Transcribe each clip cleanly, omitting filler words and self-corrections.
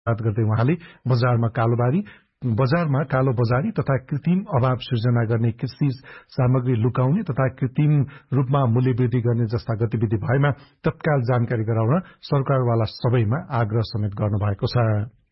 गर्दै उहाँले बजारमा कालो बजारी तथा कृत्रिम अभाव सृजना गर्ने कृषि सामग्री लुकाउने तथा कृत्रिम रूपमा मूल्य वृद्धि गर्ने जस्ता गतिविधि भएमा तत्काल जानकारी गराउन सरकारवाला सबैमा आग्रह समेत गर्नुभएको छ।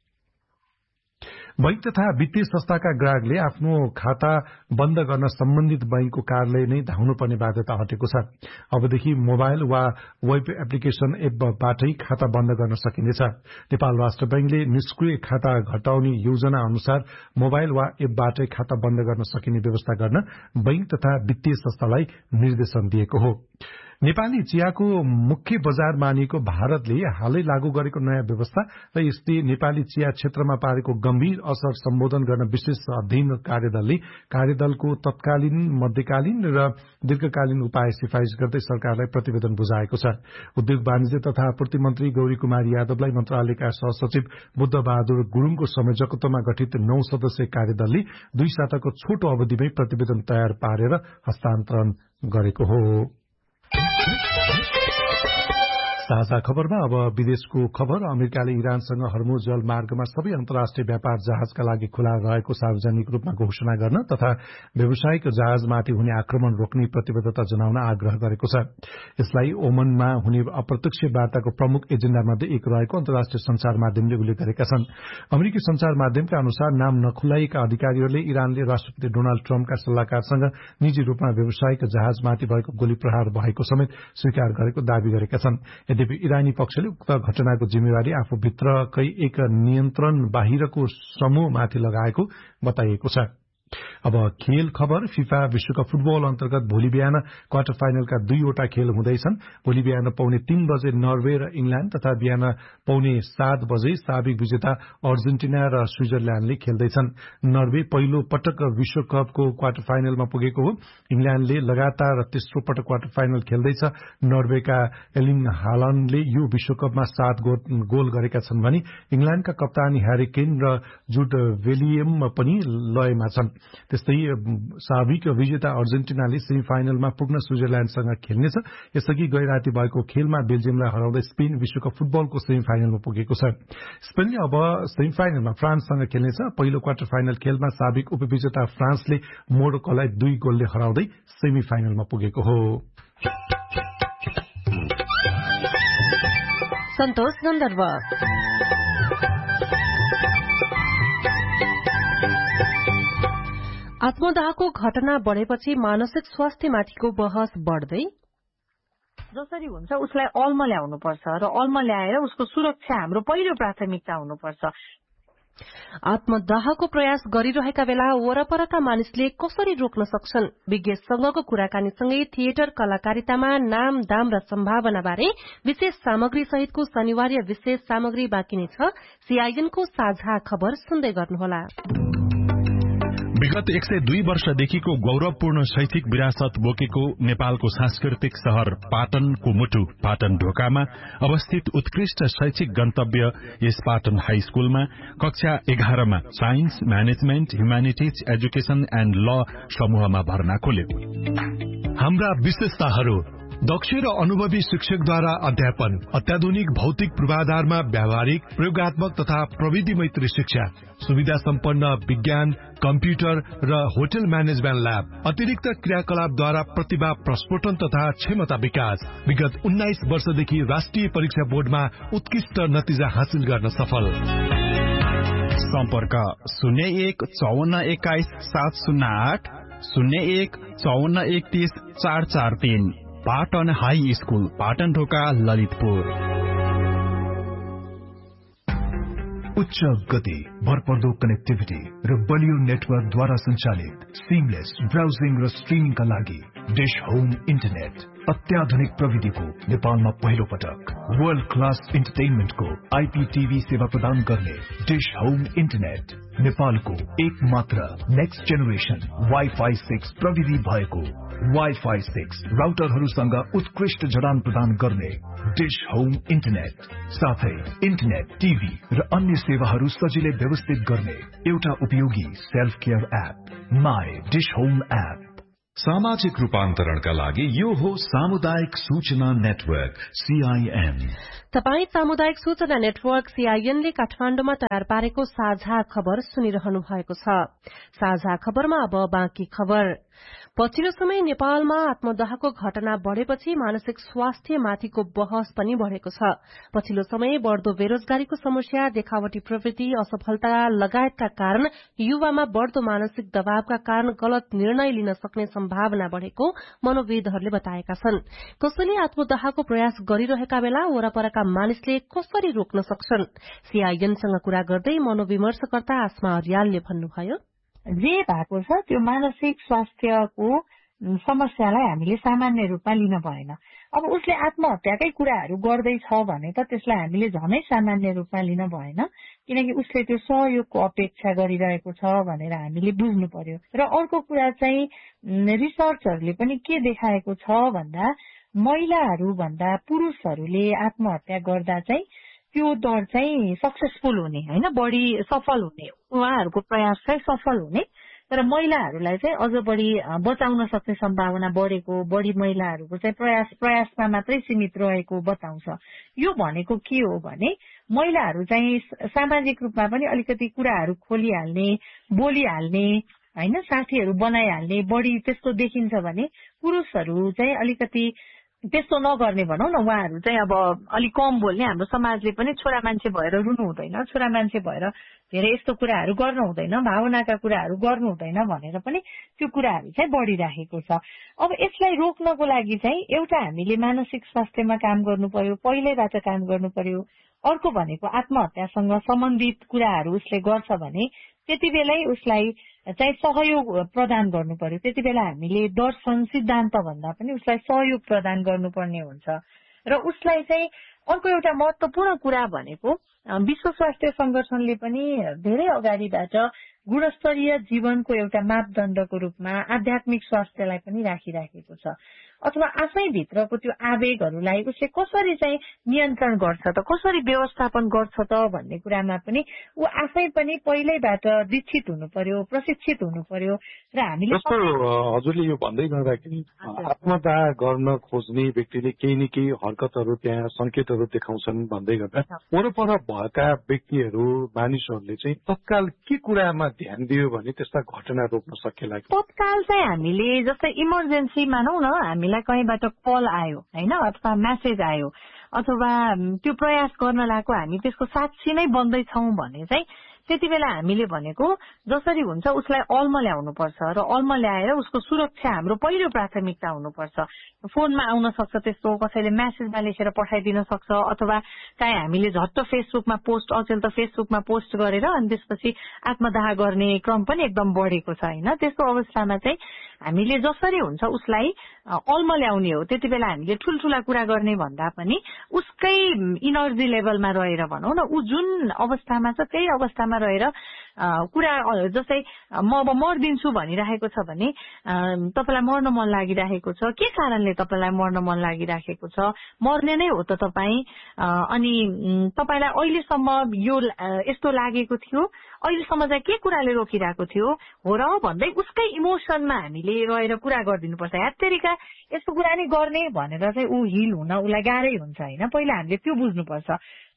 बैंक तथा वित्तीय संस्थाका ग्राहकले आफ्नो खाता बन्द गर्न सम्बन्धित बैंकको कार्यालय नै धाउनुपर्ने बाध्यता हटेको छ। अबदेखि मोबाइल वा वेब एप्लिकेशन एपबाटै खाता बन्द गर्न सकिनेछ। नेपाल राष्ट्र बैंकले निष्क्रिय खाता घटाउने योजना अनुसार मोबाइल वा एपबाटै खाता बन्द गर्न सकिने व्यवस्था गर्न बैंक तथा वित्तीय संस्थालाई निर्देशन दिएको हो। नेपाली चियाको मुख्य बजार मानिएको भारतले हालै लागू गरेको नयाँ व्यवस्था र यसले नेपाली चिया क्षेत्रमा पारेको गम्भीर असर सम्बोधन गर्न विशेष अध्ययन कार्यदलको तत्कालीन मध्यकालीन र दीर्घकालीन उपाय सिफारिश गर्दै सरकारलाई प्रतिवेदन बुझाएको छ। उद्योग वाणिज्य तथा आपूर्ति मन्त्री गौरी कुमारी यादवलाई मन्त्रालयका सहसचिव बुद्ध बहादुर गुरूङको संयोजकत्वमा गठित 9 सदस्यीय कार्यदलले 2 साताको छोटो अवधिमै प्रतिवेदन तयार पारेर हस्तान्तरण गरेको हो। साझा खबरमा अब विदेशको खबर। अमेरिकाले इरानसँग हर्मुज जलमार्गमा सबै अन्तर्राष्ट्रिय व्यापार जहाजका लागि खुला रहेको सार्वजनिक रूपमा घोषणा गर्न तथा व्यावसायिक जहाजमाथि हुने आक्रमण रोक्ने प्रतिबद्धता जनाउन आग्रह गरेको छ। यसलाई ओमनमा हुने अप्रत्यक्ष वार्ताको प्रमुख एजेण्डामध्ये एक रहेको अन्तर्राष्ट्रिय संचार माध्यमले उल्लेख गरेका छन्। अमेरिकी संचार माध्यमका अनुसार नाम नखुलाइएका अधिकारीहरूले इरानले राष्ट्रपति डोनाल्ड ट्रम्पका सल्लाहकारसँग निजी रूपमा व्यावसायिक जहाजमाथि भएको गोली प्रहार भएको समेत स्वीकार गरेको दावी गरेका छन्। यद्यपि इरानी पक्षले उक्त घटनाको जिम्मेवारी आफूभित्रकै एक नियन्त्रण बाहिरको समूहमाथि लगाएको बताइएको छ। अब खेल खबर। फिफा विश्वकप फुटबल अन्तर्गत भोलि बिहान क्वार्टर फाइनलका 2वटा खेल हुँदैछन्। भोलि बिहान 3:15 बजे नर्वे र इंग्ल्याण्ड तथा बिहान 7:15 बजे साबिक विजेता अर्जेन्टिना र स्विजरल्याण्डले खेल्दैछन्। नर्वे पहिलो पटक विश्वकपको क्वार्टर फाइनलमा पुगेको हो। इंग्ल्याण्डले लगातार तेस्रो पटक क्वार्टर फाइनल खेल्दैछ। नर्वेका एर्लिङ हालान्डले यो विश्वकपमा 7 गोल गरेका छन् भने इंग्ल्याण्डका कप्तान ह्यारी केन र जुड बेलियम पनि लयमा छन्। त्यस्तै साबिक विजेता अर्जेन्टिनाले सेमी फाइनलमा पुग्न स्विजरल्याण्डसँग खेल्नेछ। यसअघि गैराती भएको खेलमा बेल्जियमलाई हराउँदै स्पेन विश्वकप फुटबलको सेमी फाइनलमा पुगेको छ। स्पेनले अब सेमी फाइनलमा फ्रान्ससँग खेल्नेछ। पहिलो क्वार्टर फाइनल खेलमा साबिक उपविजेता फ्रान्सले मोरोक्कोलाई 2 गोलले हराउँदै सेमी फाइनलमा पुगेको हो। सन्तोष गन्धर्व। आत्मदाहको घटना बढेपछि मानसिक स्वास्थ्यमाथिको बहस बढ्दै जसरी हुन्छ उसलाई अलमा ल्याउनुपर्छ र अलमा ल्याएर उसको सुरक्षा हाम्रो पहिलो प्राथमिकता हुनुपर्छ। आत्मदाहको प्रयास गरिरहेका बेला वरपरका मानिसले कसरी रोक्न सक्छन्? विज्ञसँगको कुराकानीसँगै थिएटर कलाकारितामा नाम, दाम र सम्भावनाबारे विशेष सामग्री सहितको शनिवार्य विशेष सामग्री बाँकी नै छ। सीआईएनको साझा खबर सुन्दै गर्नुहोला। विगत 102 वर्षदेखिको गौरवपूर्ण शैक्षिक विरासत बोकेको नेपालको सांस्कृतिक शहर पाटनको मुटु पाटन ढोकामा अवस्थित उत्कृष्ट शैक्षिक गन्तव्य यस पाटन हाई स्कूलमा कक्षा 11 मा science, management, humanities, education and ल समूहमा भर्ना खोल्यो। हाम्रा विशेषताहरू: दक्ष र अनुभवी शिक्षकद्वारा अध्यापन, अत्याधुनिक भौतिक पूर्वाधारमा व्यावहारिक, प्रयोगात्मक तथा प्रविधि मैत्री शिक्षा, सुविधा सम्पन्न विज्ञान, कम्प्युटर र होटल म्यानेजमेन्ट ल्याब, अतिरिक्त क्रियाकलापद्वारा प्रतिभा प्रस्फोटन तथा क्षमता विकास। विगत 19 वर्षदेखि राष्ट्रिय परीक्षा बोर्डमा उत्कृष्ट नतिजा हासिल गर्न सफल। सम्पर्क 01 54 21 708 01 54 31 443। पाटन हाई स्कूल, पाटन ढोका, ललितपुर। उच्च गति, भरपर्दो कनेक्टिभिटी र बलियो नेटवर्कद्वारा सञ्चालित सिमलेस ब्राउजिङ र स्ट्रिमिङका लागि डिश होम इन्टरनेट। अत्याधुनिक प्रविधिको नेपालमा पहिलो पटक वर्ल्ड क्लास इन्टरटेनमेन्टको IPTV सेवा प्रदान गर्ने डिश होम इन्टरनेट। नेपालको एक मात्र नेक्स्ट जेनेरेसन वाइफाई 6 प्रविधि भएको वाइफाई 6 राउटरहरूसँग उत्कृष्ट जडान प्रदान गर्ने डिश होम इन्टरनेट। साथै इन्टरनेट, टिभी र अन्य सेवाहरू सजिलै व्यवस्थित गर्ने एउटा उपयोगी self care app, my dish home app. सामाजिक रूपान्तरणका लागि यो हो सामुदायिक सूचना नेटवर्क CIN। तपाई सामुदायिक सूचना नेटवर्क CIN ले काठमाण्डुमा तयार पारेको साझा खबर सुनिरहनु भएको छ। साझा खबरमा अब बाँकी खबर। पछिल्लो समय नेपालमा आत्मदाहको घटना बढ़ेपछि मानसिक स्वास्थ्य माथिको बहस पनि बढ़ेको छ। पछिल्लो समय बढ़दो बेरोजगारीको समस्या, देखावटी प्रवृत्ति, असफलता लगायतका कारण युवामा बढ़दो मानसिक दबावका कारण गलत निर्णय लिन सक्ने सम्भावना बढ़ेको मनोविदहरूले बताएका छन्। कसैले आत्मदाहको प्रयास गरिरहेका बेला वरपरका मानिसले कसरी रोक्न सक्छन्? CINसँग कुरा गर्दै मनोविमर्शकर्ता आस्मा अर्यालले भन्नुभयो, जे भएको छ त्यो मानसिक स्वास्थ्यको समस्यालाई हामीले सामान्य रूपमा लिन भएन। अब उसले आत्महत्याकै कुराहरू गर्दैछ भने त त्यसलाई हामीले झनै सामान्य रूपमा लिन भएन, किनकि उसले त्यो सहयोगको अपेक्षा गरिरहेको छ भनेर हामीले बुझ्नु पर्यो। र अर्को कुरा चाहिँ रिसर्चहरूले पनि के देखाएको छ भन्दा महिलाहरू भन्दा पुरुषहरूले आत्महत्या गर्दा चाहिँ त्यो दर चाहिँ सक्सेसफुल हुने हैन, बढी सफल हुने, उहाँहरूको प्रयास चाहिँ सफल हुने, तर महिलाहरूलाई चाहिँ अझ बढी बचाउन सक्ने सम्भावना बढेको, बढी महिलाहरूको चाहिँ प्रयासमा मात्रै सीमित रहेको बताउँछ। यो भनेको के हो भने महिलाहरू चाहिँ सामाजिक रूपमा पनि अलिकति कुराहरू खोलिहाल्ने, बोलिहाल्ने हैन, साथीहरू बनाइहाल्ने बढी त्यस्तो देखिन्छ भने पुरुषहरू चाहिँ अलिकति त्यस्तो नगर्ने भनौं न, उहाँहरू चाहिँ अब अलिक कम बोल्ने। हाम्रो समाजले पनि छोरा मान्छे भएर रुनु हुँदैन, छोरा मान्छे भएर धेरै यस्तो कुराहरू गर्नु हुँदैन, भावनाका कुराहरू गर्नु हुँदैन भनेर पनि त्यो कुराहरू चाहिँ बढ़िराखेको छ। अब यसलाई रोक्नको लागि चाहिँ एउटा हामीले मानसिक स्वास्थ्यमा काम गर्नु पर्यो, पहिल्यैबाट काम गर्नु पर्यो। अर्को भनेको आत्महत्यासँग सम्बन्धित कुराहरू उसले गर्छ भने त्यति बेलै उसलाई चाहिँ सहयोग प्रदान गर्नु पर्यो। त्यति बेला हामीले दर्शन सिद्धान्त भन्दा पनि उसलाई सहयोग प्रदान गर्नुपर्ने हुन्छ। र उसलाई चाहिँ अर्को एउटा महत्वपूर्ण कुरा भनेको विश्व स्वास्थ्य संगठनले पनि धेरै अगाडिबाट गुणस्तरीय जीवनको एउटा मापदण्डको रूपमा आध्यात्मिक स्वास्थ्यलाई पनि राखिराखेको छ। अथवा आफैभित्रको त्यो आवेगहरूलाई उसले कसरी चाहिँ नियन्त्रण गर्छ त, कसरी व्यवस्थापन गर्छ त भन्ने कुरामा पनि ऊ आफै पनि पहिल्यैबाट दीक्षित हुनु पर्यो, प्रशिक्षित हुनु पर्यो। र हामीले हजुरले यो भन्दै गर्दाखेरि आत्मदाह गर्न खोज्ने व्यक्तिले केही न केही हरकतहरू त्यहाँ संकेतहरू देखाउँछन् भन्दै गर्दा वरपर भएका व्यक्तिहरू मानिसहरूले चाहिँ तत्काल के कुरामा ध्यान दियो भने त्यस्ता घटना रोक्न सकिएला? तत्काल चाहिँ हामीले जस्तै इमर्जेन्सी मानौ न, हामीलाई कहीँबाट कल आयो हैन, अथवा मेसेज आयो, अथवा त्यो प्रयास गर्न लागेको हामी त्यसको साक्षी नै बन्दैछौँ भने चाहिँ त्यति बेला हामीले भनेको जसरी हुन्छ उसलाई अल्म ल्याउनु पर्छ र अल्म ल्याएर उसको सुरक्षा हाम्रो पहिलो प्राथमिकता हुनुपर्छ। फोनमा आउन सक्छ, त्यस्तो कसैले मेसेजमा लेखेर पठाइदिन सक्छ, अथवा चाहे हामीले झट्ट फेसबुकमा पोस्ट, अचेल त फेसबुकमा पोस्ट गरेर अनि त्यसपछि आत्मदाह गर्ने क्रम पनि एकदम बढेको छ हैन। त्यस्तो अवस्थामा चाहिँ हामीले जसरी हुन्छ उसलाई अल्म ल्याउने हो। त्यति बेला हामीले ठुल्ठुला कुरा गर्ने भन्दा पनि उसकै इनर्जी लेभलमा रहेर भनौं न, ऊ जुन अवस्थामा छ त्यही अवस्थामा रहेर कुरा, जस्तै म अब मर्दिन्छु भनिराखेको छ भने तपाईलाई मर्न मन लागिराखेको छ, के कारणले तपाईलाई मर्न मन लागिराखेको छ, मर्ने नै हो त तपाई, अनि तपाईलाई अहिलेसम्म यो यस्तो लागेको थियो, अहिलेसम्म चाहिँ के कुराले रोकिरहेको थियो हो र भन्दै उसकै इमोसनमा हामीले रहेर कुरा गरिदिनुपर्छ। यात्तरिका यस्तो कुरा नै गर्ने भनेर चाहिँ ऊ हिल हुन उसलाई गाह्रै हुन्छ हैन, पहिला हामीले त्यो बुझ्नुपर्छ।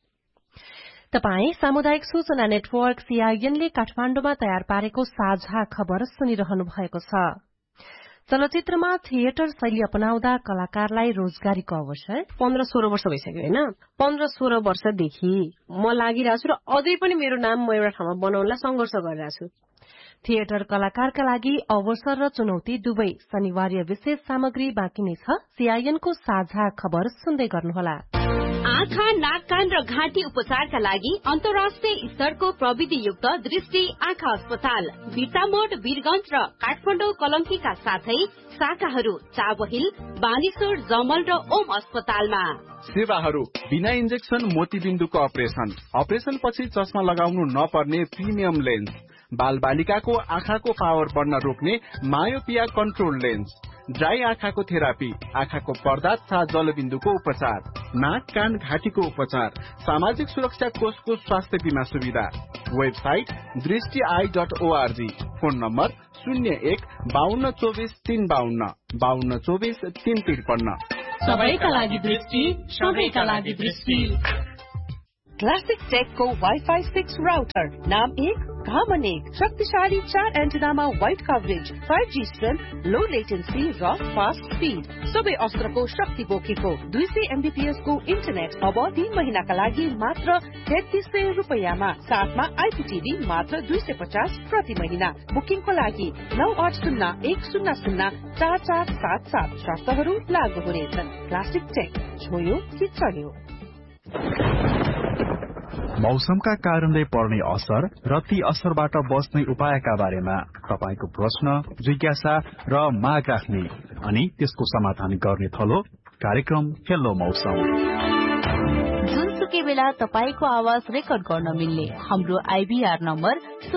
तपाई सामुदायिक सूचना नेटवर्क CIN ले काठमाण्डुमा तयार पारेको साझा खबर सुनिरहनु भएको छ। चलचित्रमा थिएटर शैली अपनाउँदा कलाकारलाई रोजगारीको अवसर 15-16 वर्ष भइसक्यो हैन। 15-16 वर्षदेखि म लागिरहेको छु र अझै पनि मेरो नाम म एउटा ठाउँमा बनाउनलाई संघर्ष गरिरहेको छु। थिएटर कलाकारका लागि अवसर र चुनौती दुवै शनिवार्य विशेष सामग्री बाँकी नै छ। CIN को साझा खबर सुन्दै गर्नुहोला। आँखा, नाक, कान र घाँटी उपचारका लागि अन्तर्राष्ट्रिय स्तरको प्रविधियुक्त दृष्टि आँखा अस्पताल बिर्तामोड, वीरगंज र काठमाडौँ कलंकीका साथै शाखाहरू चाबहिल, बानेश्वर, जमल र ओम अस्पतालमा। सेवाहरू बिना इन्जेक्सन मोतीबिन्दुको अपरेसन पछि चस्मा लगाउनु नपर्ने प्रिमियम लेन्स, बाल बालिकाको आँखाको पावर बढ्न रोक्ने मायोपिया कन्ट्रोल लेन्स, ड्राई आँखाको थेरापी, आँखाको पर्दा तथा जलबिन्दुको उपचार, नाक कान घाँटीको उपचार, सामाजिक सुरक्षा कोषको स्वास्थ्य बीमा सुविधा। वेबसाइट दृष्टि.org। Phone number 01-5224-352 5224-353। सबैका लागि दृष्टि, सबैका लागि दृष्टि। क्लासिक टेकको वाइफाई 6 राउटर, नाम 1 काम 1, शक्तिशाली 4 एन्टेनामा वाइड कभरेज, 5G स्ट्रेन्थ, लो लेटेन्सी र फास्ट स्पिड, सबै अस्त्रको शक्ति बोकेको 200 MBPS को इन्टरनेट अब 3 महिनाका लागि मात्र 3300 रुपैयाँमा, साथमा IPTV मात्र 250 प्रति महिना। बुकिङको लागि 9801004477 शर्तहरू लागू हुनेछन्। क्लासिक टेक, छोयो कि चल्यो। मौसमका कारणले पर्ने असर र ती असरबाट बच्ने उपायका बारेमा तपाईको प्रश्न, जिज्ञासा र माग राख्ने अनि त्यसको समाधान गर्ने थलो कार्यक्रम हेलो मौसम। जुनसुकै बेला तपाईको आवाज रेकर्ड गर्न मिल्ने हाम्रो IVR नम्बर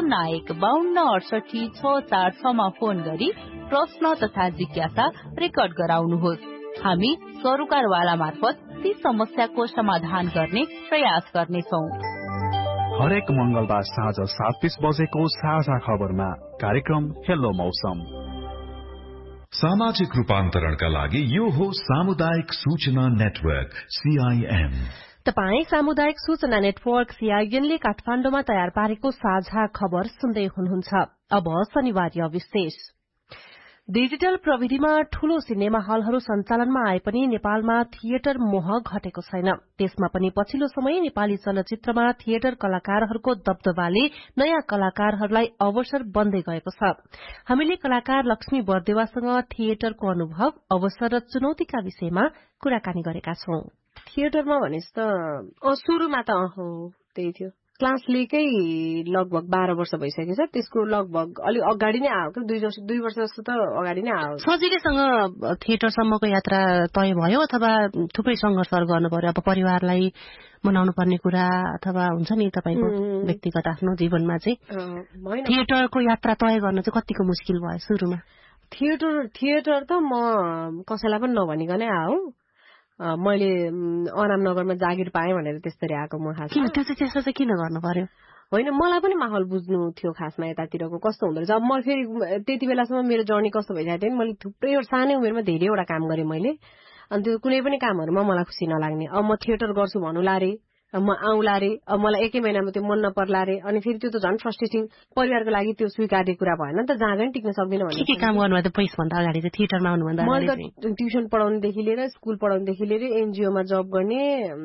01-5268-646 मा फोन गरी प्रश्न तथा जिज्ञासा रेकर्ड गराउनुहोस्। हामी सरोकारवाला मार्फत ती समस्याको समाधान गर्ने प्रयास गर्नेछौँ। हरेक मंगलबार साँझ 7:30 बजेको साझा खबरमा कार्यक्रम हेलो मौसम। सामाजिक रूपान्तरणका लागि यो हो सामुदायिक सूचना नेटवर्क CIN। तपाई सामुदायिक सूचना नेटवर्क CIN ले काठमाडौँमा तयार पारेको साझा खबर सुन्दै हुनुहुन्छ। अब शनिबार विशेष। डिजिटल प्रविधिमा ठूलो सिनेमा हलहरू सञ्चालनमा आए पनि नेपालमा थिएटर मोह घटेको छैन। त्यसमा पनि पछिल्लो समय नेपाली चलचित्रमा थिएटर कलाकारहरूको दबदबाले नयाँ कलाकारहरूलाई अवसर बन्दै गएको छ। हामीले कलाकार लक्ष्मी बर्देवासँग थिएटरको अनुभव, अवसर र चुनौतीका विषयमा कुराकानी गरेका छौं। थिएटरमा भनेस् त सुरुमा त त्यही थियो। क्लास लिएकै लगभग 12 वर्ष भइसकेको छ। त्यसको लगभग अलि अगाडि नै आयो, 2 वर्ष जस्तो त अगाडि नै आयो। सजिलैसँग थिएटरसम्मको यात्रा तय भयो अथवा थुप्रै संघर्षहरू गर्नु पर्यो? अब परिवारलाई मनाउनु पर्ने कुरा अथवा हुन्छ नि तपाईको व्यक्तिगत आफ्नो जीवनमा चाहिँ थिएटरको यात्रा तय गर्न चाहिँ कतिको मुस्किल भयो सुरुमा? थिएटर त म कसैलाई पनि नभनिकनै आयो। मैले अरामनगरमा जागिर पाएँ भनेर त्यसरी आएको म खास। किन त्यस्तो चाहिँ किन गर्नु पर्यो? होइन, मलाई पनि माहौल बुझ्नु थियो खासमा यतातिरको कस्तो हुँदो रहेछ। अब म फेरि त्यति बेलासम्म मेरो जर्नी कस्तो भइसकेको थियो नि, मैले थुप्रै सानै उमेरमा धेरैवटा काम गरेँ मैले। अनि त्यो कुनै पनि कामहरूमा मलाई खुसी नलाग्ने। अब म थिएटर गर्छु भन्नु लारे, म आउँला रे, अब मलाई एकै महिनामा त्यो मन नपर्ला रे, अनि फेरि त्यो त झन् फ्रस्ट्रेटिङ, परिवारको लागि त्यो स्वीकार्य कुरा भएन नि त, जहाँ पनि टिक्न सक्दिनँ भने। के काम गर्नुभयो त पैसाभन्दा अगाडि चाहिँ थिएटरमा आउनुभन्दा अगाडि? मैले त ट्युसन पढाउनेदेखि लिएर स्कुल पढाउनेदेखि लिएर एनजिओमा जब गर्ने,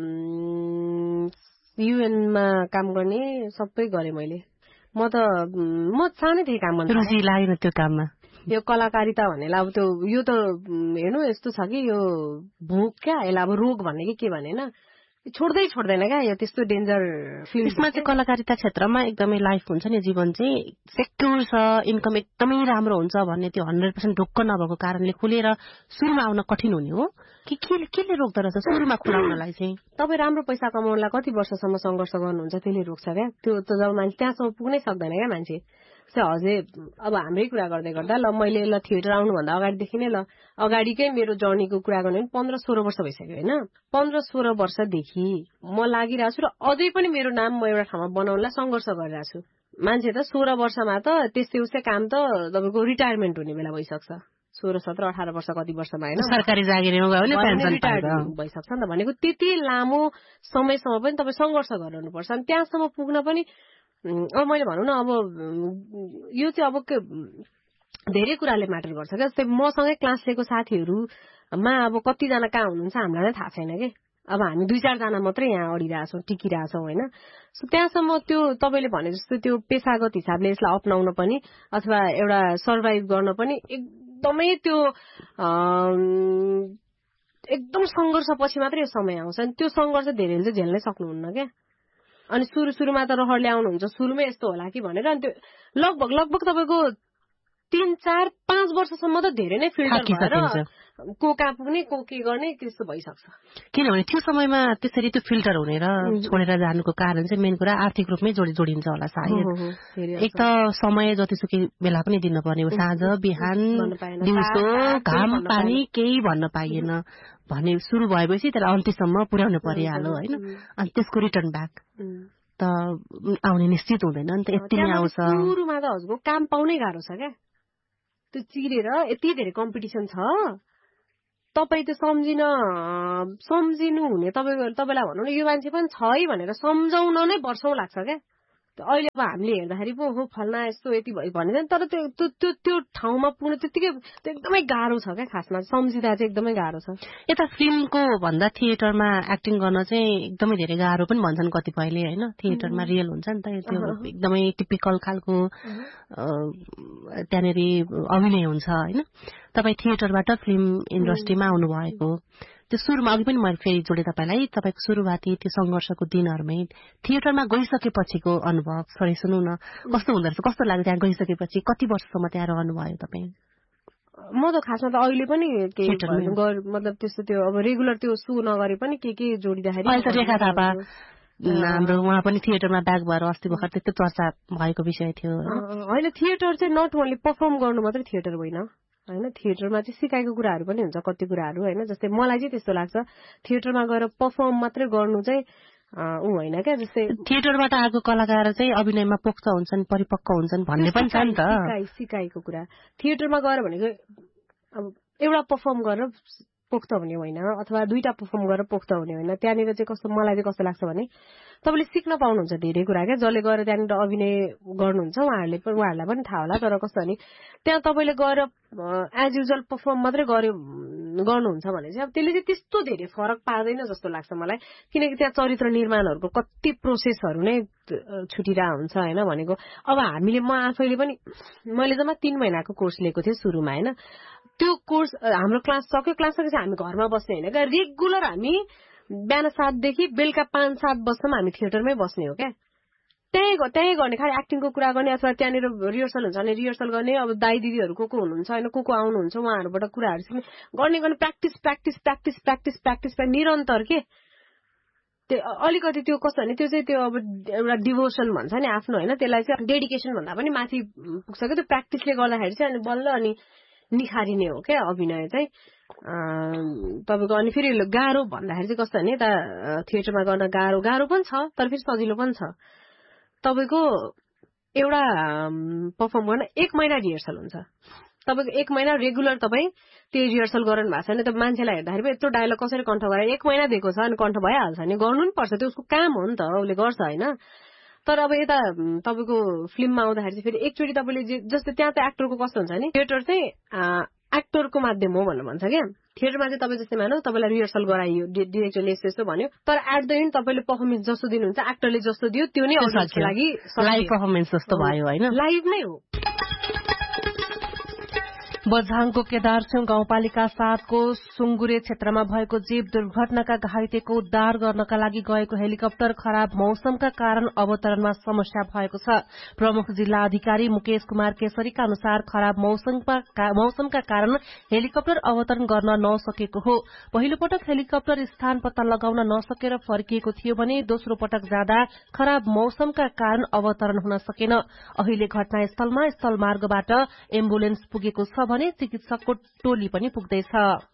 UN-मा काम गर्ने सबै गरेँ मैले। म सानैदेखि काम गर्छु। रुचि लागेन त्यो काममा? यो कलाकारिता भनेर अब त्यो यो त हेर्नु यस्तो छ कि यो भोक क्या, यसलाई अब रोग भन्ने कि के भने होइन, छोड्दैन क्या यो त्यस्तो डेन्जर फिल्ड। यसमा चाहिँ कलाकारिता क्षेत्रमा एकदमै लाइफ हुन्छ नि, जीवन चाहिँ सेक्युर छ, इन्कम एकदमै राम्रो हुन्छ भन्ने त्यो 100% ढुक्क नभएको कारणले खुलेर सुरुमा आउन कठिन हुने हो कि केले रोक्दो रहेछ सुरुमा खुलाउनलाई चाहिँ? तपाईँ राम्रो पैसा कमाउनलाई कति वर्षसम्म सङ्घर्ष गर्नुहुन्छ त्यसले रोक्छ क्या। त्यो त जब मान्छे त्यहाँसम्म पुग्नै सक्दैन क्या मान्छे। हजुर, अब हाम्रै कुरा गर्दै गर्दा ल मैले थिएटर आउनुभन्दा अगाडिदेखि नै अगाडिकै मेरो जर्नीको कुरा गर्ने 15-16 वर्ष भइसक्यो होइन। 15-16 वर्षदेखि म लागिरहेको छु र अझै पनि मेरो नाम म एउटा ठाउँमा बनाउनलाई सङ्घर्ष गरिरहेको छु। मान्छे त 16 वर्षमा त त्यस्तै काम त तपाईँको रिटायरमेन्ट हुने बेला भइसक्छ। 16, 17, 18 वर्ष कति वर्षमा होइन सरकारी जागिरमा गयो भने पेन्सन रिटायर्ड भइसक्छ नि त। भनेको त्यति लामो समयसम्म पनि तपाईँ सङ्घर्ष गर्नुपर्छ। अनि त्यहाँसम्म पुग्न पनि अब मैले भनौँ न, अब यो चाहिँ अब धेरै कुराले म्याटर गर्छ क्या। जस्तै मसँगै क्लास लिएको साथीहरूमा अब कतिजना कहाँ हुनुहुन्छ हामीलाई नै थाहा छैन कि। अब हामी 2-4 जना मात्रै यहाँ अडिरहेछौँ, टिकिरहेछौँ होइन। सो त्यहाँसम्म त्यो तपाईँले भने जस्तो त्यो पेसागत हिसाबले यसलाई अप्नाउन पनि अथवा एउटा सर्भाइभ गर्न पनि एकदमै त्यो एकदम सङ्घर्षपछि मात्रै यो समय आउँछ। अनि त्यो सङ्घर्ष धेरैले चाहिँ झेल्नै सक्नुहुन्न क्या। अनि सुरुमा त रहरले आउनुहुन्छ, सुरुमै यस्तो होला कि भनेर। अनि त्यो लगभग तपाईँको 3, 4, 5 वर्षसम्म त धेरै नै फिल्टर भएर को कहाँ पुग्ने को के गर्ने त्यस्तो भइसक्छ। किनभने त्यो समयमा त्यसरी त्यो फिल्टर हुने र छोडेर जानुको कारण चाहिँ मेन कुरा आर्थिक रूपमै जोडिन्छ होला सायद। एक त समय जतिसुकै बेला पनि दिनुपर्ने हो, साँझ बिहान दिउँसो घाम पानी केही भन्न पाइएन भने सुरु भएपछि त्यसलाई अन्त्यसम्म पुर्याउनु परिहाल्यो होइन। अनि त्यसको रिटर्न ब्याक त आउने निश्चित हुँदैन नि त, यति नै आउँछ। सुरुमा त हजुरको काम पाउनै गाह्रो छ क्या, त्यो चिरेर यति धेरै कम्पिटिसन छ, तपाईँ त्यो सम्झिनु हुने तपाईँलाई भनौँ न यो मान्छे पनि छ है भनेर सम्झाउन नै वर्षौं लाग्छ क्या। अहिले अब हामीले हेर्दाखेरि पो हो फल्ना यस्तो यति भयो भने तर त्यो ठाउँमा पुग्नु त्यतिकै त्यो एकदमै गाह्रो छ क्या, खासमा सम्झिँदा चाहिँ एकदमै गाह्रो छ। यता फिल्मको भन्दा थिएटरमा एक्टिङ गर्न चाहिँ एकदमै धेरै गाह्रो पनि भन्छन् कतिपयले होइन। थिएटरमा रियल हुन्छ नि त, त्यो एकदमै टिपिकल खालको त्यहाँनिर अभिनय हुन्छ होइन। तपाईँ थिएटरबाट फिल्म इन्डस्ट्रीमा आउनुभएको, त्यो सुरुमा अघि पनि मैले फेरि जोडेँ तपाईँलाई, तपाईँको सुरुवाती त्यो सङ्घर्षको दिनहरूमै थिएटरमा गइसकेपछिको अनुभव सरी सुनौ न, कस्तो हुँदो रहेछ, कस्तो लाग्यो त्यहाँ गइसकेपछि? कति वर्षसम्म त्यहाँ रहनुभयो तपाईँ? म त खासमा त अहिले पनि मतलब त्यस्तो त्यो अब रेगुलर त्यो सु नगरे पनि के जोडिँदाखेरि रेखा थापा हाम्रो उहाँ पनि थिएटरमा ब्याक भएर अस्ति भर्खर त्यस्तो चर्चा भएको विषय थियो होइन। थिएटर चाहिँ नट ओन्ली पर्फर्म गर्नु मात्रै थिएटर होइन होइन, थिएटरमा चाहिँ सिकाएको कुराहरू पनि हुन्छ कति कुराहरू होइन। जस्तै मलाई चाहिँ त्यस्तो लाग्छ थिएटरमा गएर पर्फर्म मात्रै गर्नु चाहिँ होइन क्या। जस्तै थिएटरबाट आएको कलाकार चाहिँ अभिनयमा पोख्त हुन्छन्, परिपक्व हुन्छन् भन्ने पनि छ नि त। सिकाएको कुरा थिएटरमा गएर भनेको अब एउटा पर्फर्म गरेर पोख्त हुने होइन अथवा दुईटा पर्फर्म गरेर पोख्त हुने होइन। त्यहाँनिर चाहिँ कस्तो मलाई चाहिँ कस्तो लाग्छ भने तपाईँले सिक्न पाउनुहुन्छ धेरै कुरा क्या। जसले गएर त्यहाँनिर अभिनय गर्नुहुन्छ उहाँहरूलाई पनि थाहा होला, तर कस्तो भने त्यहाँ तपाईँले गएर एज युजल पर्फर्म मात्रै गर्नुहुन्छ भने चाहिँ अब त्यसले चाहिँ त्यस्तो धेरै फरक पार्दैन जस्तो लाग्छ मलाई। किनकि त्यहाँ चरित्र निर्माणहरूको कति प्रोसेसहरू नै छुटिरहेको हुन्छ होइन। भनेको अब हामीले म आफैले पनि मैले जम्मा 3 महिनाको कोर्स लिएको थिएँ सुरुमा होइन। त्यो कोर्स हाम्रो क्लास सकेपछि हामी घरमा बस्ने होइन क्या, रेगुलर हामी बिहान 7 देखि बेलुका 5-7 बज्दासम्म हामी थिएटरमै बस्ने हो क्या। त्यहीँ गर्ने खालि एक्टिङको कुरा गर्ने अथवा त्यहाँनिर रिहर्सल हुन्छ भने रिहर्सल गर्ने। अब दाई दिदीहरू को हुनुहुन्छ होइन, को आउनुहुन्छ उहाँहरूबाट कुराहरू सिक्ने गर्ने practice practice practice practice practice निरन्तर के। त्यो अलिकति त्यो कस्तो भने त्यो चाहिँ त्यो अब एउटा डिभोसन भन्छ नि आफ्नो होइन, त्यसलाई चाहिँ डेडिकेसन भन्दा पनि माथि पुग्छ क्या। त्यो प्र्याक्टिसले गर्दाखेरि चाहिँ अनि बल्ल अनि निखारिने हो क्या अभिनय चाहिँ तपाईँको। अनि फेरि गाह्रो भन्दाखेरि चाहिँ कस्तो भने यता थिएटरमा गर्न गाह्रो पनि छ तर फेरि सजिलो पनि छ। तपाईँको एउटा पर्फर्म गर्न 1 महिना रिहर्सल हुन्छ। तपाईँको 1 महिना रेगुलर तपाईँ त्यो रिहर्सल गर्नु भएको छैन त मान्छेलाई हेर्दाखेरि पनि यत्रो डायलग कसरी कण्ठ गरेर 1 महिना दिएको छ अनि कण्ठ भइहाल्छ नि, गर्नु पनि पर्छ, त्यो उसको काम हो नि त, उसले गर्छ होइन। तर अब यता तपाईँको फिल्ममा आउँदाखेरि चाहिँ फेरि एकचोटि तपाईँले जस्तै त्यहाँ त एक्टरको कस्तो हुन्छ नि, थिएटर चाहिँ एक्टरको माध्यम हो भनेर भन्छ क्या। थिएटरमा चाहिँ तपाईँ जस्तै मानौ तपाईँलाई रिहर्सल गराइयो, डिरेक्टरले यस्तो भन्यो, तर एट द एन्ड तपाईँले पर्फर्मेन्स जस्तो दिनुहुन्छ एक्टरले जस्तो दियो त्यो नै अडियन्सको लागि लाइभ पर्फर्मेन्स जस्तो भयो होइन, लाइभ नै हो। बझाङको केदारसिंह गाउँपालिका 7 को सुङ्गुरे क्षेत्रमा भएको जीव दुर्घटनाका घाइतेको उद्धार गर्नका लागि गएको हेलिकप्टर खराब मौसमका कारण अवतरणमा समस्या भएको छ। प्रमुख जिल्ला अधिकारी मुकेश कुमार केसरीका अनुसार खराब मौसमका कारण हेलिकप्टर अवतरण गर्न नसकेको हो। पहिलो पटक हेलिकप्टर स्थान पत्ता लगाउन नसकेर फर्किएको थियो भने दोस्रो पटक जाँदा खराब मौसमका कारण अवतरण हुन सकेन। अहिले घटनास्थलमा स्थलमार्गबाट एम्बुलेन्स पुगेको छ भने चिकित्सकको टोली पनि पुग्दैछ।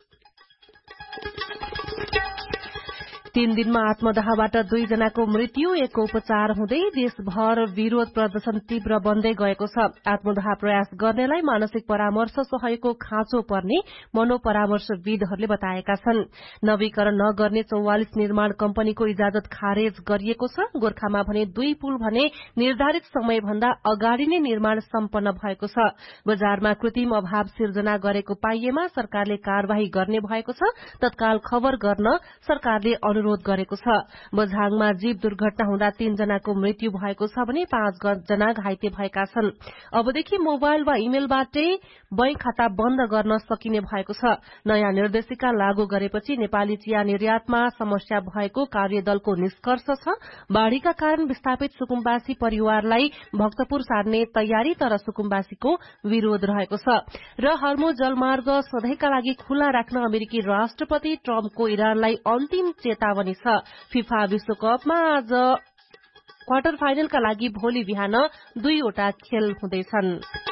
3 दिनमा आत्मदाहबाट 2 जनाको मृत्यु, 1 को उपचार हुँदै देशभर विरोध प्रदर्शन तीव्र बन्दै गएको छ। आत्मदाह प्रयास गर्नेलाई मानसिक परामर्श सहयोगको खाँचो पर्ने मनोपरामर्शविदहरूले बताएका छन्। नवीकरण नगर्ने 44 निर्माण कम्पनीको इजाजत खारेज गरिएको छ। गोर्खामा भने 2 पुल भने निर्धारित समयभन्दा अगाडि नै निर्माण सम्पन्न भएको छ। बजारमा कृत्रिम अभाव सिर्जना गरेको पाइएमा सरकारले कार्यवाही गर्ने भएको छ। तत्काल खबर गर्न सरकारले अनुरोध अनुरोध गरेको छ। बझाङमा जीव दुर्घटना हुँदा 3 जनाको मृत्यु भएको छ भने 5 जना घाइते भएका छन्। अबदेखि मोबाइल वा इमेलबाटै बैंक खाता बन्द गर्न सकिने भएको छ। नयाँ निर्देशिका लागू गरेपछि नेपाली चिया निर्यातमा समस्या भएको कार्यदलको निष्कर्ष छ। बाढ़ीका कारण विस्थापित सुकुम्बासी परिवारलाई भक्तपुर सार्ने तयारी, तर सुकुम्बासीको विरोध रहेको छ। र हर्मुज जलमार्ग सधैँका लागि खुला राख्न अमेरिकी राष्ट्रपति ट्रम्पको इरानलाई अन्तिम चेतावनी छ। फिफा विश्वकपमा आज क्वार्टर फाइनलका लागि भोलि बिहान 2वटा खेल हुँदैछन्।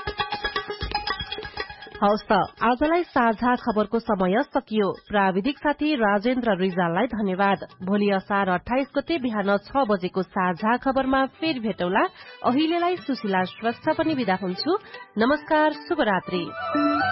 हवस् त, आजलाई साझा खबरको समय सकियो। प्राविधिक साथी राजेन्द्र रिजाललाई धन्यवाद। भोलि असार 28 गते बिहान 6 बजेको साझा खबरमा फेरि भेटौला। अहिलेलाई सुशीला श्रेष्ठ पनि बिदा हुन्छु। नमस्कार, शुभरात्रि।